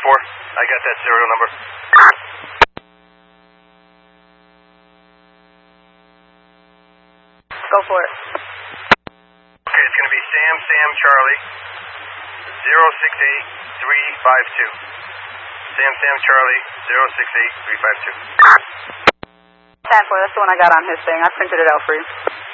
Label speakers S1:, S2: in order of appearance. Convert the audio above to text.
S1: I got that serial number.
S2: Go for it.
S1: Okay, it's going to be Sam Charlie 068352. Sam Charlie 068352.
S2: 10-4, that's the one I got on his thing. I printed it out for you.